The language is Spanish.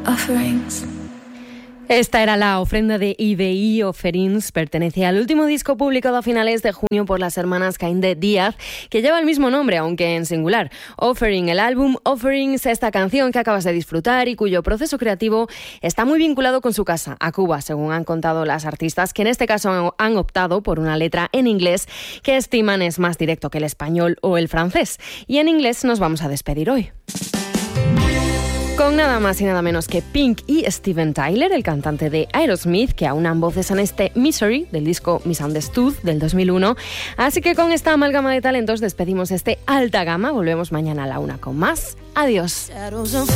offerings. Esta era la ofrenda de IBI Offerings, pertenece al último disco publicado a finales de junio por las hermanas Caínde Díaz, que lleva el mismo nombre, aunque en singular. Offering, el álbum Offerings, esta canción que acabas de disfrutar y cuyo proceso creativo está muy vinculado con su casa, a Cuba, según han contado las artistas, que en este caso han optado por una letra en inglés que estiman es más directo que el español o el francés. Y en inglés nos vamos a despedir hoy. Con nada más y nada menos que Pink y Steven Tyler, el cantante de Aerosmith, que aunan voces en este Misery del disco Misunderstood del 2001. Así que con esta amalgama de talentos despedimos este Alta Gama. Volvemos mañana a la 1 con más. Adiós.